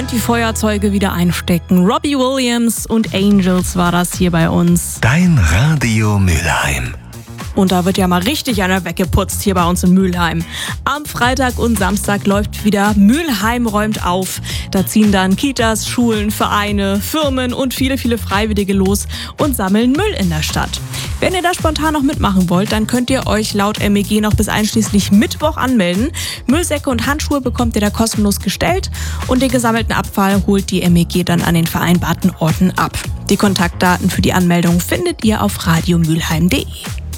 könnt die Feuerzeuge wieder einstecken. Robbie Williams und Angels war das hier bei uns. Dein Radio Mülheim. Und da wird ja mal richtig einer weggeputzt hier bei uns in Mülheim. Am Freitag und Samstag läuft wieder Mülheim räumt auf. Da ziehen dann Kitas, Schulen, Vereine, Firmen und viele, viele Freiwillige los und sammeln Müll in der Stadt. Wenn ihr da spontan noch mitmachen wollt, dann könnt ihr euch laut MEG noch bis einschließlich Mittwoch anmelden. Müllsäcke und Handschuhe bekommt ihr da kostenlos gestellt und den gesammelten Abfall holt die MEG dann an den vereinbarten Orten ab. Die Kontaktdaten für die Anmeldung findet ihr auf radiomülheim.de.